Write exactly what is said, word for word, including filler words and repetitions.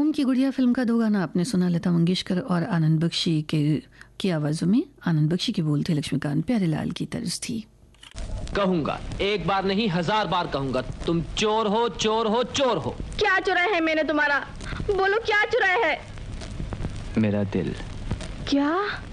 खून की गुड़िया फिल्म का दो गाना आपने सुना, लता मंगेशकर और आनंद बख्शी के की आवाज़ों में। आनंद बख्शी की बोल थे लक्ष्मीकांत प्यारेलाल की तर्ज थी। कहूंगा, एक बार नहीं हजार बार कहूंगा, तुम चोर हो, चोर हो, चोर हो। क्या चुराया है मैंने तुम्हारा? बोलो क्या चुराया है? मेरा दिल। क्या?